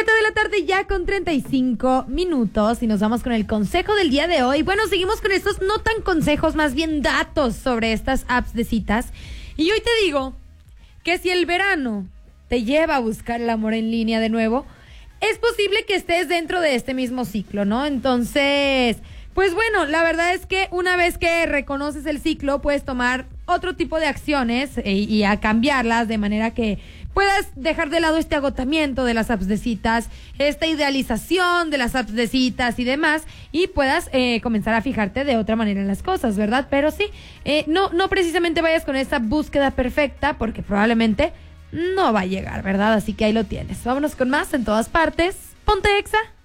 7 de la tarde ya con 35 minutos y nos vamos con el consejo del día de hoy. Bueno, seguimos con estos no tan consejos, más bien datos sobre estas apps de citas. Y hoy te digo que si el verano te lleva a buscar el amor en línea de nuevo, es posible que estés dentro de este mismo ciclo, ¿no? Entonces, pues bueno, la verdad es que una vez que reconoces el ciclo, puedes tomar otro tipo de acciones y a cambiarlas de manera que puedas dejar de lado este agotamiento de las apps de citas, esta idealización de las apps de citas y demás, y puedas comenzar a fijarte de otra manera en las cosas, ¿verdad? Pero sí, no precisamente vayas con esta búsqueda perfecta, porque probablemente no va a llegar, ¿verdad? Así que ahí lo tienes. Vámonos con más en todas partes. Ponte Exa.